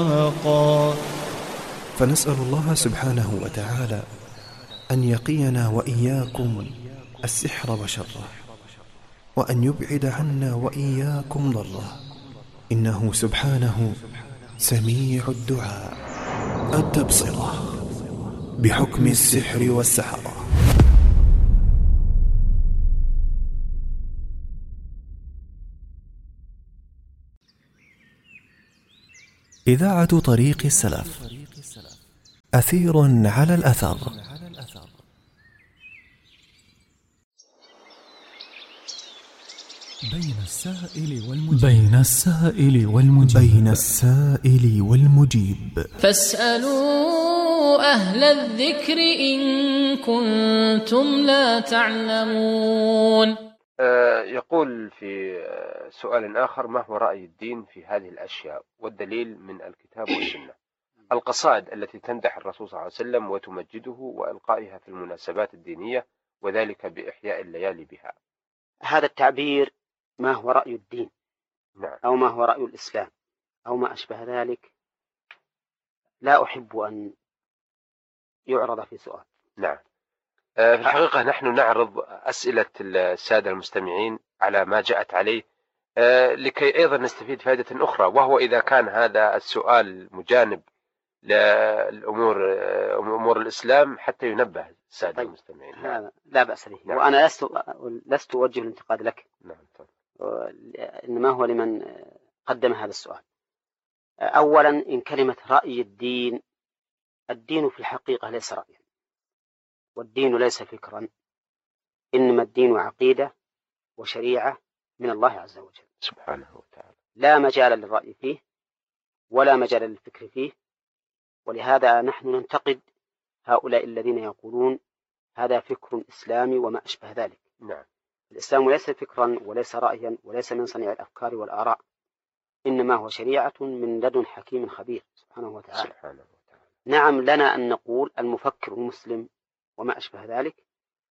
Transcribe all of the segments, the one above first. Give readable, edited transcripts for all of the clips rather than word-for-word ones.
فنسأل الله سبحانه وتعالى أن يقينا وإياكم السحر وشره، وأن يبعد عنا وإياكم ضره، إنه سبحانه سميع الدعاء. التبصرة بحكم السحر والسحرة. إذاعة طريق السلف، أثير على الأثر. بين السائل والمجيب. فاسألوا أهل الذكر إن كنتم لا تعلمون. يقول في سؤال آخر: ما هو رأي الدين في هذه الأشياء والدليل من الكتاب والسنة؟ القصائد التي تمدح الرسول صلى الله عليه وسلم وتمجده وإلقائها في المناسبات الدينية، وذلك بإحياء الليالي بها. هذا التعبير ما هو رأي الدين، نعم. أو ما هو رأي الإسلام أو ما أشبه ذلك، لا أحب أن يعرض في سؤال. نعم. في الحقيقة نحن نعرض أسئلة السادة المستمعين على ما جاءت عليه لكي أيضا نستفيد فائدة أخرى، وهو إذا كان هذا السؤال مجانب لأمور الإسلام حتى ينبه السادة المستمعين. نعم. لا بأس به. نعم. وأنا لست أوجه الانتقاد لك. نعم. إنما هو لمن قدم هذا السؤال. أولا، إن كلمة رأي الدين في الحقيقة ليس رأيا، والدين ليس فكرا، إنما الدين عقيدة وشريعة من الله عز وجل سبحانه وتعالى. لا مجال للرأي فيه ولا مجال للفكر فيه. ولهذا نحن ننتقد هؤلاء الذين يقولون هذا فكر إسلامي وما أشبه ذلك. نعم. الإسلام ليس فكرا وليس رأيا وليس من صنيع الأفكار والآراء، إنما هو شريعة من لدن حكيم خبير سبحانه وتعالى. نعم، لنا أن نقول المفكر المسلم وما أشبه ذلك،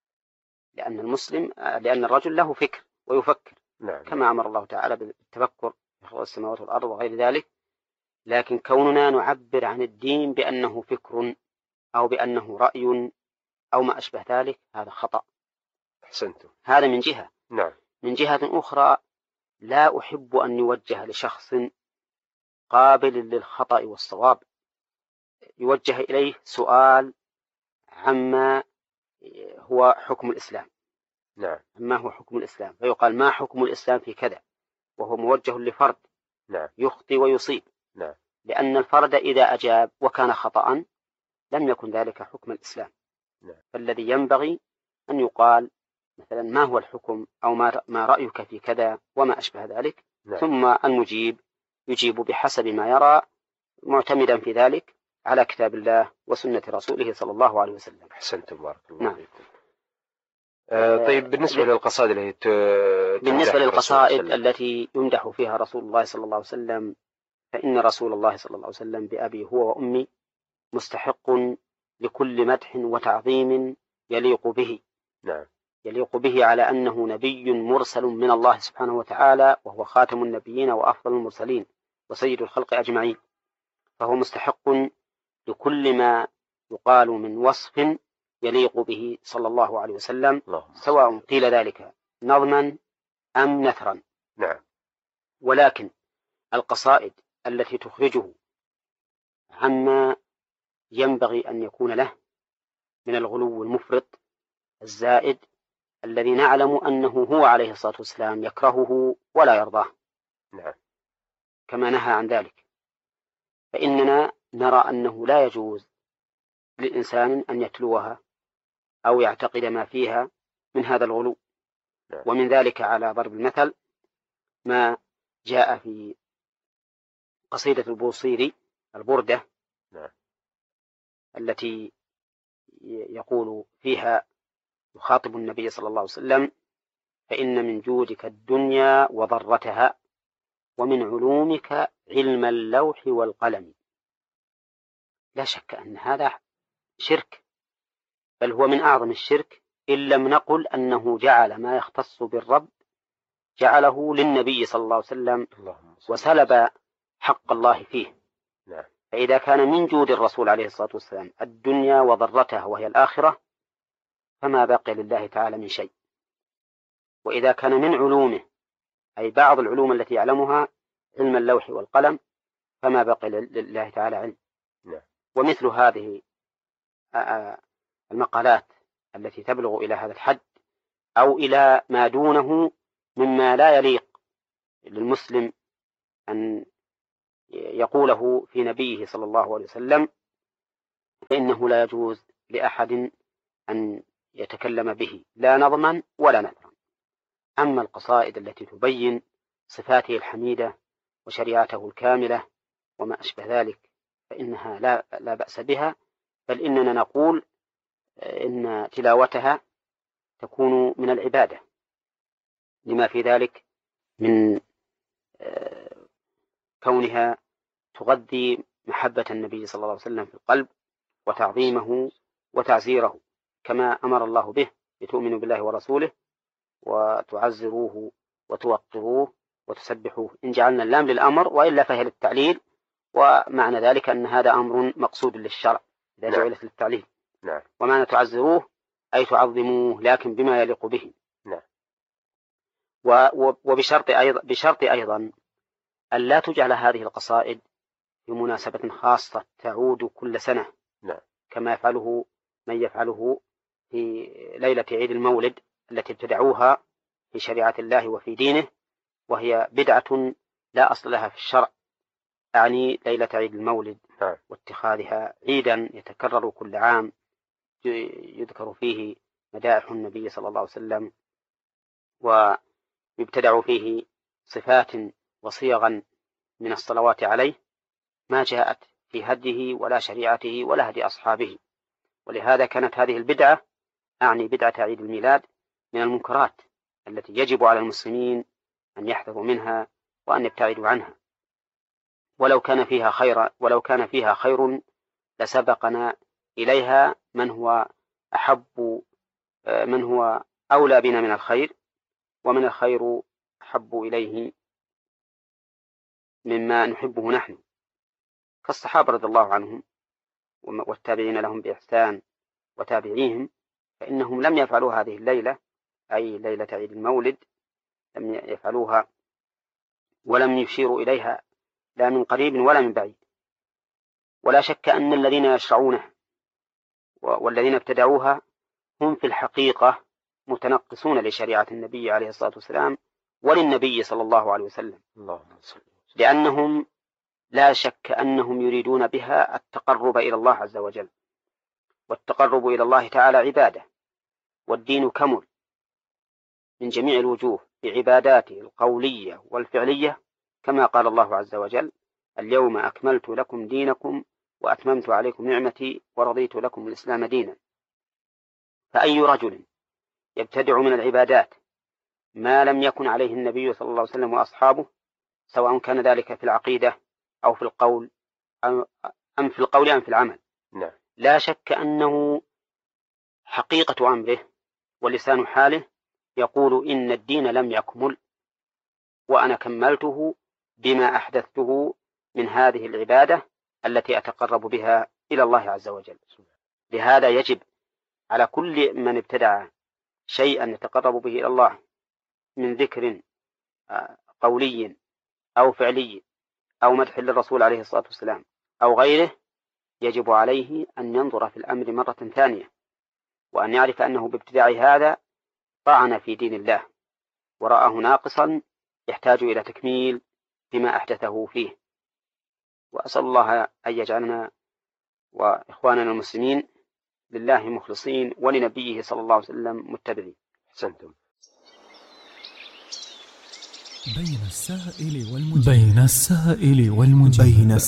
لأن الرجل له فكر ويفكر. نعم. كما أمر الله تعالى بالتفكر في خلق السماوات والأرض وغير ذلك. لكن كوننا نعبر عن الدين بأنه فكر أو بأنه رأي أو ما أشبه ذلك، هذا خطأ. أحسنتم. هذا من جهة. نعم. من جهة أخرى، لا أحب أن يوجه لشخص قابل للخطأ والصواب، يوجه إليه سؤال عما هو حكم الإسلام. نعم. ما هو حكم الإسلام، فيقال ما حكم الإسلام في كذا، وهو موجه لفرد. نعم. يخطي ويصيب. نعم. لأن الفرد إذا أجاب وكان خطأ لم يكن ذلك حكم الإسلام. نعم. فالذي ينبغي أن يقال مثلا ما هو الحكم، أو ما رأيك في كذا وما أشبه ذلك. نعم. ثم المجيب يجيب بحسب ما يرى، معتمدا في ذلك على كتاب الله وسنة رسوله صلى الله عليه وسلم. أحسنتم، بارك الله نعم. فيكم. طيب، بالنسبة للقصائد التي يمدح فيها رسول الله صلى الله عليه وسلم، فإن رسول الله صلى الله عليه وسلم بأبي هو وأمي مستحق لكل مدح وتعظيم يليق به. نعم. يليق به على أنه نبي مرسل من الله سبحانه وتعالى، وهو خاتم النبيين وأفضل المرسلين وسيد الخلق أجمعين، فهو مستحق لكل ما يقال من وصف يليق به صلى الله عليه وسلم، سواء قيل ذلك نظما أم نثرا. نعم. ولكن القصائد التي تخرجه عما ينبغي أن يكون له من الغلو المفرط الزائد الذي نعلم أنه هو عليه الصلاة والسلام يكرهه ولا يرضاه، نعم، كما نهى عن ذلك، فإننا نرى أنه لا يجوز للإنسان أن يتلوها أو يعتقد ما فيها من هذا الغلو. نعم. ومن ذلك على ضرب المثل ما جاء في قصيدة البوصيري البردة، نعم، التي يقول فيها يخاطب النبي صلى الله عليه وسلم: فإن من جودك الدنيا وضرتها، ومن علومك علم اللوح والقلم. لا شك أن هذا شرك، بل هو من أعظم الشرك، إن لم نقل أنه جعل ما يختص بالرب جعله للنبي صلى الله عليه وسلم وسلب حق الله فيه. فإذا كان من جود الرسول عليه الصلاة والسلام الدنيا وضرتها وهي الآخرة فما بقي لله تعالى من شيء. وإذا كان من علومه أي بعض العلوم التي يعلمها علم اللوح والقلم فما بقي لله تعالى علم. ومثل هذه المقالات التي تبلغ إلى هذا الحد أو إلى ما دونه مما لا يليق للمسلم أن يقوله في نبيه صلى الله عليه وسلم فإنه لا يجوز لأحد أن يتكلم به لا نظما ولا نثرا. أما القصائد التي تبين صفاته الحميدة وشريعته الكاملة وما أشبه ذلك فإنها لا بأس بها، بل إننا نقول إن تلاوتها تكون من العبادة لما في ذلك من كونها تغذي محبة النبي صلى الله عليه وسلم في القلب وتعظيمه وتعزيره كما أمر الله به لتؤمنوا بالله ورسوله وتعزروه وتوقروه وتسبحوه. إن جعلنا اللام للأمر وإلا فهي للتعليل، ومعنى ذلك أن هذا أمر مقصود للشرع إذا جعلت للتعليل. ومعنى تعزروه أي تعظموه لكن بما يليق به. وبشرط أيضا أن لا تجعل هذه القصائد في مناسبة خاصة تعود كل سنة كما يفعله من يفعله في ليلة عيد المولد التي ابتدعوها في شريعة الله وفي دينه، وهي بدعة لا أصل لها في الشرع، أعني ليلة عيد المولد واتخاذها عيدا يتكرر كل عام يذكر فيه مدائح النبي صلى الله عليه وسلم ويبتدع فيه صفات وصيغا من الصلوات عليه ما جاءت في هديه ولا شريعته ولا هدي أصحابه. ولهذا كانت هذه البدعة أعني بدعة عيد الميلاد من المنكرات التي يجب على المسلمين أن يحذروا منها وأن يبتعدوا عنها. ولو كان فيها خير لسبقنا إليها من هو أولى بنا من الخير، ومن الخير أحب إليه مما نحبه نحن، كالصحابة رضي الله عنهم والتابعين لهم بإحسان وتابعيهم، فإنهم لم يفعلوا هذه الليلة أي ليلة عيد المولد لم يفعلوها ولم يشيروا إليها لا من قريب ولا من بعيد. ولا شك أن الذين يشرعونه والذين ابتدعوها هم في الحقيقة متنقصون لشريعة النبي عليه الصلاة والسلام وللنبي صلى الله عليه وسلم، لأنهم لا شك أنهم يريدون بها التقرب إلى الله عز وجل، والتقرب إلى الله تعالى عبادة، والدين كمل من جميع الوجوه بعباداته القولية والفعلية، كما قال الله عز وجل: اليوم أكملت لكم دينكم وأتممت عليكم نعمتي ورضيت لكم الإسلام دينا. فأي رجل يبتدع من العبادات ما لم يكن عليه النبي صلى الله عليه وسلم وأصحابه، سواء كان ذلك في العقيدة أو في القول أم في العمل، لا شك أنه حقيقة أمره ولسان حاله يقول إن الدين لم يكمل وأنا كملته بما أحدثته من هذه العبادة التي أتقرب بها إلى الله عز وجل. لهذا يجب على كل من ابتدع شيئا يتقرب به إلى الله من ذكر قولي أو فعلي أو مدح للرسول عليه الصلاة والسلام أو غيره، يجب عليه أن ينظر في الأمر مرة ثانية، وأن يعرف أنه بابتداع هذا طعن في دين الله ورآه ناقصا يحتاج إلى تكميل بما أحدثه فيه. وأسأل الله أن يجعلنا وإخواننا المسلمين لله مخلصين ولنبيه صلى الله عليه وسلم متبعين. أحسنتم. بين السائل والمجيب